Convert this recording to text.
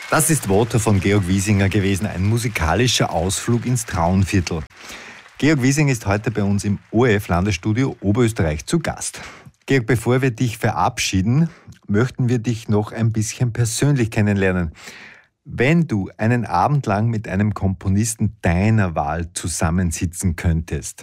Das ist Water von Georg Wiesinger gewesen, ein musikalischer Ausflug ins Traunviertel. Georg Wiesinger ist heute bei uns im ORF-Landesstudio Oberösterreich zu Gast. Georg, bevor wir dich verabschieden, möchten wir dich noch ein bisschen persönlich kennenlernen. Wenn du einen Abend lang mit einem Komponisten deiner Wahl zusammensitzen könntest,